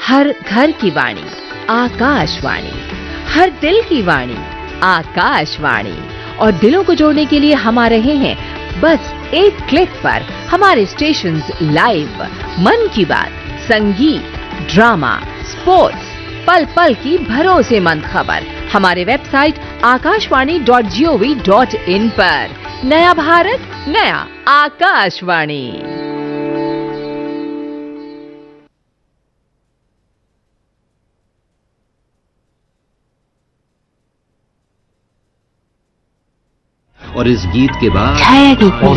हर घर की वाणी आकाशवाणी, हर दिल की वाणी आकाशवाणी। और दिलों को जोड़ने के लिए हम आ रहे हैं बस एक क्लिक पर। हमारे स्टेशंस लाइव, मन की बात, संगीत, ड्रामा, स्पोर्ट्स, पल पल की भरोसेमंद खबर हमारे वेबसाइट akashvani.gov.in पर। नया भारत, नया आकाशवाणी। और इस गीत के बाद छाया गीत